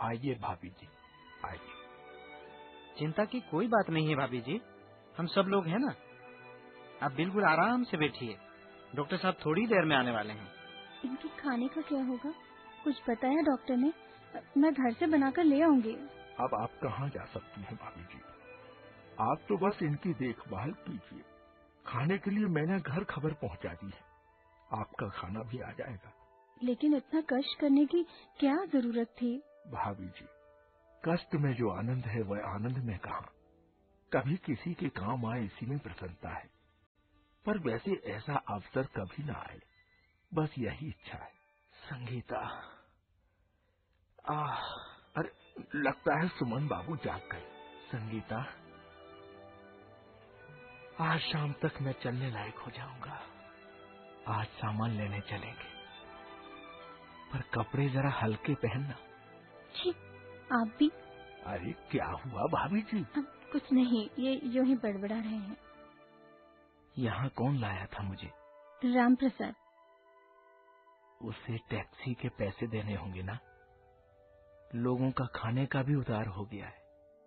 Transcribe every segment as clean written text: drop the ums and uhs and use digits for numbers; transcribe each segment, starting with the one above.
आइए भाभी जी, आइए। चिंता की कोई बात नहीं है भाभी जी, हम सब लोग हैं ना। आप बिल्कुल आराम से बैठिए, डॉक्टर साहब थोड़ी देर में आने वाले हैं। इनके खाने का क्या होगा, कुछ बताया डॉक्टर ने? मैं घर से बनाकर ले आऊंगी। अब आप कहाँ जा सकती हैं भाभी जी, आप तो बस इनकी देखभाल कीजिए। खाने के लिए मैंने घर खबर पहुंचा दी है, आपका खाना भी आ जाएगा। लेकिन इतना कष्ट करने की क्या जरूरत थी? भाभी जी, कष्ट में जो आनंद है वह आनंद में कहाँ, कभी किसी के काम आए इसी में प्रसन्नता है। पर वैसे ऐसा अवसर कभी ना आए, बस यही इच्छा है। संगीता, अरे लगता है सुमन बाबू जाग गए। संगीता, आज शाम तक मैं चलने लायक हो जाऊंगा। आज सामान लेने चलेंगे, पर कपड़े जरा हल्के पहनना। छी, आप भी। अरे क्या हुआ भाभी जी? कुछ नहीं, ये यूं ही बड़बड़ा रहे हैं। यहाँ कौन लाया था मुझे? राम प्रसाद। उसे टैक्सी के पैसे देने होंगे ना, लोगों का खाने का भी उधार हो गया है।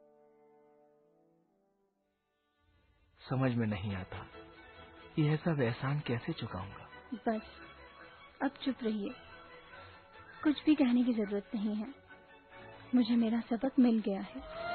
समझ में नहीं आता यह सब एहसान कैसे चुकाऊंगा। बस अब चुप रहिए, कुछ भी कहने की जरूरत नहीं है, मुझे मेरा सबक मिल गया है।